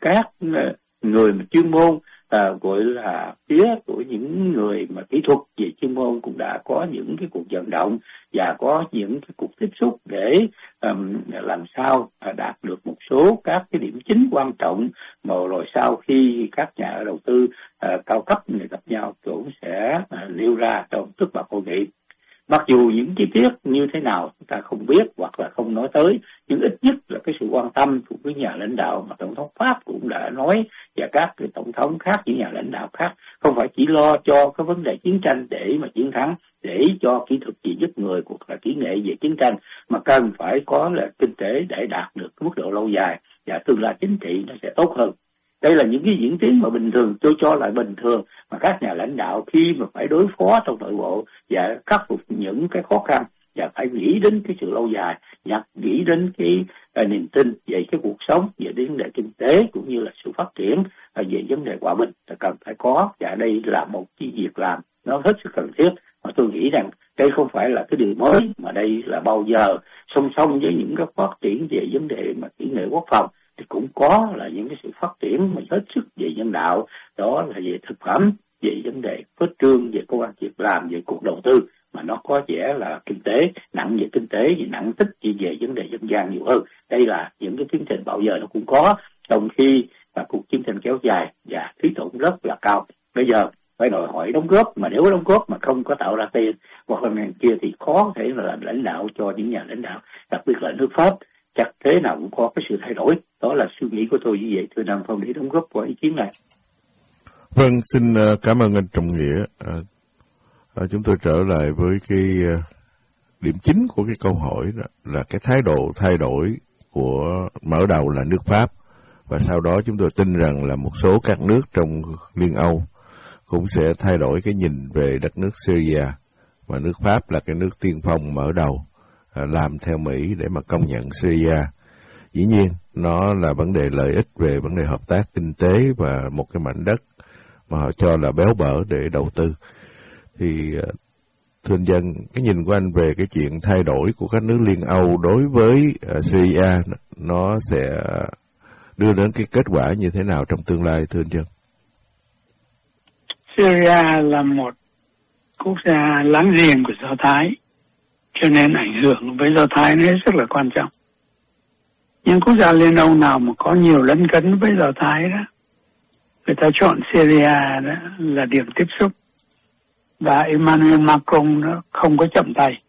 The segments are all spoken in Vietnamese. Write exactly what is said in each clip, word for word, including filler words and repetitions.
các người mà chuyên môn, à, gọi là phía của những người mà kỹ thuật về chuyên môn cũng đã có những cái cuộc vận động và có những cái cuộc tiếp xúc để um, làm sao đạt được một số các cái điểm chính quan trọng, mà rồi sau khi các nhà đầu tư uh, cao cấp này gặp nhau cũng sẽ uh, nêu ra trong tức bậc hội nghị. Mặc dù những chi tiết như thế nào chúng ta không biết hoặc là không nói tới, nhưng ít nhất là cái sự quan tâm của cái nhà lãnh đạo mà Tổng thống Pháp cũng đã nói, và các cái tổng thống khác, những nhà lãnh đạo khác, không phải chỉ lo cho cái vấn đề chiến tranh để mà chiến thắng, để cho kỹ thuật gì giúp người hoặc là kỹ nghệ về chiến tranh, mà cần phải có là kinh tế để đạt được cái mức độ lâu dài và tương lai chính trị nó sẽ tốt hơn. Đây là những cái diễn tiến mà bình thường, tôi cho là bình thường mà các nhà lãnh đạo khi mà phải đối phó trong nội bộ và khắc phục những cái khó khăn và phải nghĩ đến cái sự lâu dài, và nghĩ đến cái uh, niềm tin về cái cuộc sống, về vấn đề kinh tế cũng như là sự phát triển, uh, về vấn đề hòa bình là cần phải có, và đây là một cái việc làm nó hết sức cần thiết. Mà tôi nghĩ rằng đây không phải là cái điều mới, mà đây là bao giờ song song với những cái phát triển về vấn đề mà kỹ nghệ quốc phòng thì cũng có là những cái sự phát triển mà hết sức về nhân đạo, đó là về thực phẩm, về vấn đề phết trương, về công an việc làm, về cuộc đầu tư, mà nó có vẻ là kinh tế, nặng về kinh tế, về nặng tích chỉ về vấn đề dân gian nhiều hơn. Đây là những cái tiến trình bao giờ nó cũng có, trong khi là cuộc chiến tranh kéo dài và phí tổn rất là cao. Bây giờ phải đòi hỏi đóng góp, mà nếu đóng góp mà không có tạo ra tiền hoặc là ngành kia thì khó thể là làm lãnh đạo cho những nhà lãnh đạo, đặc biệt là nước Pháp. Chắc thế nào cũng có cái sự thay đổi. Đó là suy nghĩ của tôi như vậy. Thưa Nam Phong để đóng góp vào ý kiến này. Vâng, xin cảm ơn anh Trọng Nghĩa. À, à, chúng tôi trở lại với cái uh, điểm chính của cái câu hỏi đó là cái thái độ thay đổi của mở đầu là nước Pháp, và sau đó chúng tôi tin rằng là một số các nước trong Liên Âu cũng sẽ thay đổi cái nhìn về đất nước Syria, và nước Pháp là cái nước tiên phong mở đầu làm theo Mỹ để mà công nhận Syria. Dĩ nhiên, nó là vấn đề lợi ích về vấn đề hợp tác kinh tế và một cái mảnh đất mà họ cho là béo bở để đầu tư. Thì thưa anh Dân, cái nhìn của anh về cái chuyện thay đổi của các nước Liên Âu đối với Syria nó sẽ đưa đến cái kết quả như thế nào trong tương lai, thưa anh Dân? Syria là một quốc gia láng giềng của Do Thái, cho nên ảnh hưởng với Do Thái nó rất là quan trọng. Những quốc gia Liên Âu nào mà có nhiều lấn cấn với Do Thái đó, người ta chọn Syria đó là điểm tiếp xúc, và Emmanuel Macron nó không có chậm tay.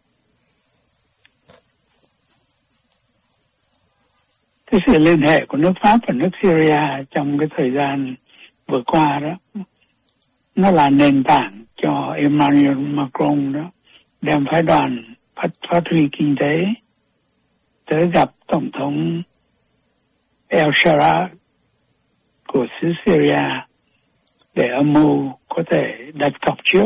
Cái sự liên hệ của nước Pháp và nước Syria trong cái thời gian vừa qua đó, nó là nền tảng cho Emmanuel Macron đó đem phái đoàn phát, phát huy kinh tế tới gặp Tổng thống El Sharat của xứ Syria để âm mưu có thể đặt cọc trước,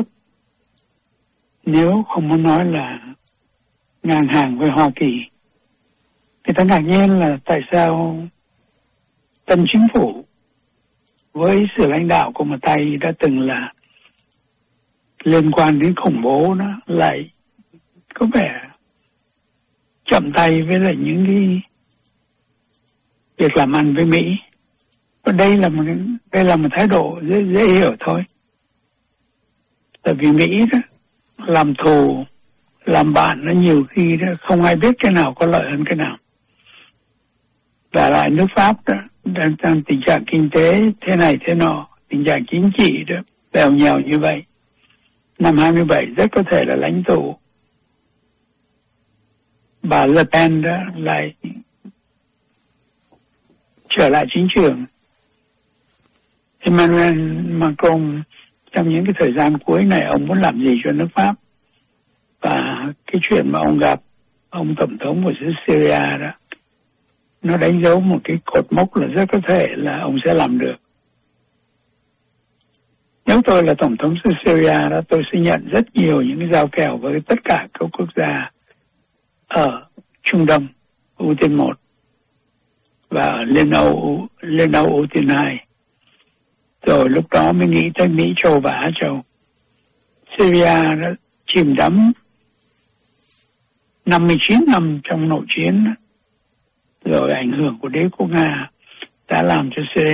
nếu không muốn nói là ngang hàng với Hoa Kỳ. Người ta ngạc nhiên là tại sao tân chính phủ với sự lãnh đạo của một tay đã từng là liên quan đến khủng bố nó lại có vẻ chậm tay với lại những cái việc làm ăn với Mỹ. Và đây là một đây là một thái độ dễ dễ hiểu thôi. Tại vì Mỹ đó làm thù làm bạn nó nhiều khi đó không ai biết cái nào có lợi hơn cái nào. Và lại nước Pháp đó đang trong tình trạng kinh tế thế này thế nọ, tình trạng chính trị đó bèo nhèo như vậy. Năm hai mươi bảy rất có thể là lãnh tụ bà Le Pen đó lại trở lại chính trường. Emmanuel Macron trong những cái thời gian cuối này ông muốn làm gì cho nước Pháp, và cái chuyện mà ông gặp ông tổng thống của xứ Syria đó nó đánh dấu một cái cột mốc là rất có thể là ông sẽ làm được. Nếu tôi là tổng thống xứ Syria đó, tôi sẽ nhận rất nhiều những cái giao kèo với tất cả các quốc gia ở Trung Đông ưu tiên một và Liên Âu Liên Âu ưu tiên hai. Rồi lúc đó mới nghĩ tới Mỹ, Châu và Á Châu. Syria đã chìm đắm năm mươi chín năm trong nội chiến, rồi ảnh hưởng của đế quốc Nga đã làm cho Syria